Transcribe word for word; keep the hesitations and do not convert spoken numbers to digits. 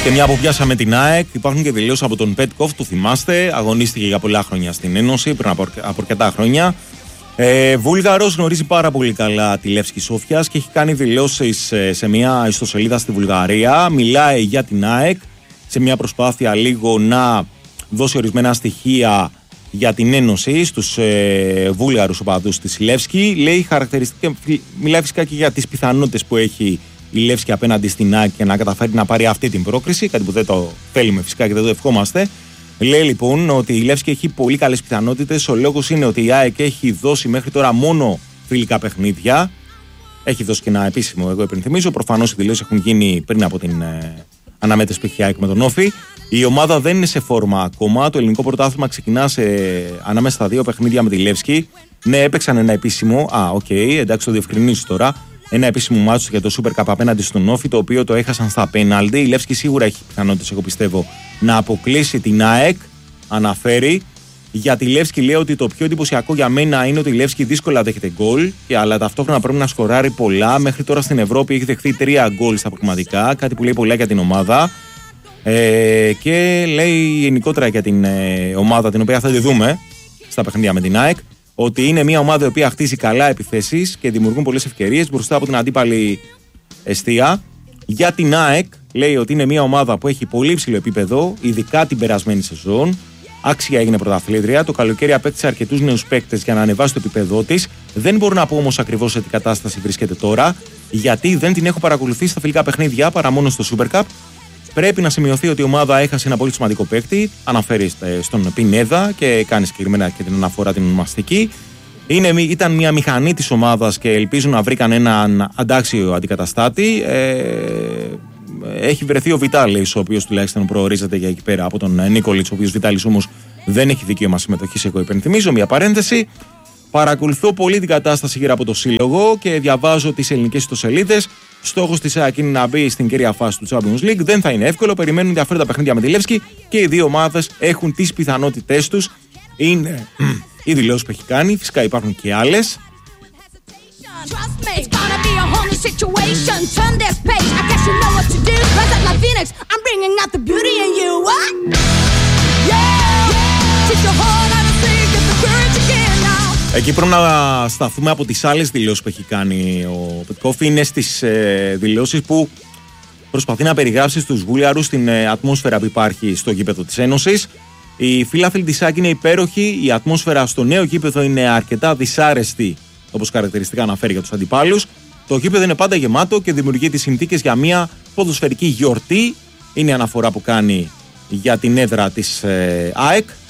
Και μια που πιάσαμε την ΑΕΚ, υπάρχουν και δηλώσεις από τον Πέτκοφ, το θυμάστε, αγωνίστηκε για πολλά χρόνια στην Ένωση, πριν από, από αρκετά χρόνια. Ε, Βούλγαρος, γνωρίζει πάρα πολύ καλά τη Λεύσκη Σόφιας και έχει κάνει δηλώσεις σε μια ιστοσελίδα στη Βουλγαρία. Μιλάει για την ΑΕΚ σε μια προσπάθεια λίγο να δώσει ορισμένα στοιχεία για την Ένωση στους ε, Βούλγαρους οπαδούς της Λεύσκη. Λέει χαρακτηριστικά, μιλάει φυσικά και για τις πιθανότητες που έχει η Λεύσκη απέναντι στην ΑΕΚ και να καταφέρει να πάρει αυτή την πρόκριση, κάτι που δεν το θέλουμε φυσικά και δεν το ευχόμαστε. Λέει λοιπόν ότι η Λεύσκη έχει πολύ καλές πιθανότητες. Ο λόγος είναι ότι η ΑΕΚ έχει δώσει μέχρι τώρα μόνο φιλικά παιχνίδια. Έχει δώσει και ένα επίσημο, εγώ υπενθυμίζω. Προφανώς οι δηλώσεις έχουν γίνει πριν από την ε, αναμέτρηση που έχει η ΑΕΚ με τον Όφη. Η ομάδα δεν είναι σε φόρμα ακόμα. Το ελληνικό πρωτάθλημα ξεκινά σε, ανάμεσα στα δύο παιχνίδια με τη Λεύσκη. Ναι, έπαιξαν ένα επίσημο. Α, οκ, okay, εντάξει, το διευκρινίζω τώρα. Ένα επίσημο μάτσο για το Super Cup απέναντι στον Όφη, το οποίο το έχασαν στα πέναλτι. Η Λεύσκη σίγουρα έχει πιθανότητες, εγώ πιστεύω, να αποκλείσει την ΑΕΚ. Αναφέρει. Για τη Λεύσκη λέει ότι το πιο εντυπωσιακό για μένα είναι ότι η Λεύσκη δύσκολα δέχεται γκολ, αλλά ταυτόχρονα πρέπει να σκοράρει πολλά. Μέχρι τώρα στην Ευρώπη έχει δεχθεί τρία γκολ στα αποκριματικά, κάτι που λέει πολλά για την ομάδα. Ε, και λέει γενικότερα για την ε, ομάδα, την οποία θα τη δούμε στα παιχνίδια με την ΑΕΚ, ότι είναι μια ομάδα η οποία χτίζει καλά επιθέσεις και δημιουργούν πολλές ευκαιρίες μπροστά από την αντίπαλη εστία. Για την ΑΕΚ λέει ότι είναι μια ομάδα που έχει πολύ υψηλό επίπεδο, ειδικά την περασμένη σεζόν. Άξια έγινε πρωταθλήτρια. Το καλοκαίρι απέκτησε αρκετούς νέους παίκτες για να ανεβάσει το επίπεδό της. Δεν μπορώ να πω όμως ακριβώς σε τι κατάσταση βρίσκεται τώρα, γιατί δεν την έχω παρακολουθήσει στα φιλικά παιχνίδια παρά μόνο στο Super Cup. Πρέπει να σημειωθεί ότι η ομάδα έχασε ένα πολύ σημαντικό παίκτη. Αναφέρει στον Πινέδα και κάνει συγκεκριμένα και την αναφορά την ονομαστική. Είναι, ήταν μια μηχανή της ομάδας και ελπίζουν να βρήκαν έναν αντάξιο αντικαταστάτη. Ε, έχει βρεθεί ο Βιτάλης, ο οποίος τουλάχιστον προορίζεται για εκεί πέρα από τον Νίκολιτς, ο οποίος Βιτάλης όμως δεν έχει δικαίωμα συμμετοχής. Εγώ υπενθυμίζω μια παρένθεση. Παρακολουθώ πολύ την κατάσταση γύρω από το σύλλογο και διαβάζω τις ελληνικές ιστοσελίδες. Στόχος της ΑΕΚ είναι να μπει στην κύρια φάση του Champions League. Δεν θα είναι εύκολο. Περιμένουν ενδιαφέροντα παιχνίδια με τη Λεύσκη και οι δύο ομάδες έχουν τις πιθανότητές τους. Είναι οι δηλώσεις που έχει κάνει. Φυσικά υπάρχουν και άλλες. Εκεί πρέπει να σταθούμε από τις άλλες δηλώσεις που έχει κάνει ο Πετκόφ. Είναι στις ε, δηλώσεις που προσπαθεί να περιγράψει στους Βούλγαρους την ε, ατμόσφαιρα που υπάρχει στο γήπεδο της Ένωσης. Οι φίλαθλοι της ΑΕΚ είναι υπέροχοι, η ατμόσφαιρα στο νέο γήπεδο είναι αρκετά δυσάρεστη, όπως χαρακτηριστικά αναφέρει για τους αντιπάλους. Το γήπεδο είναι πάντα γεμάτο και δημιουργεί τις συνθήκες για μια ποδοσφαιρική γιορτή. Είναι η αναφορά που κάνει για την έδρα της ε, ΑΕΚ.